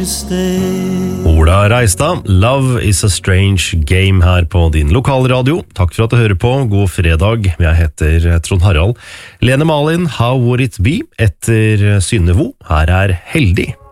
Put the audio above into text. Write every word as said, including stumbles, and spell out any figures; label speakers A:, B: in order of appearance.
A: you stay.
B: Ola Reistad, Love is a Strange Game her på din lokalradio. Takk for at du hører på. God fredag. Jeg heter Trond Harald. Lene Malin, How Would It Be? Etter Synnevo. Her er Heldig.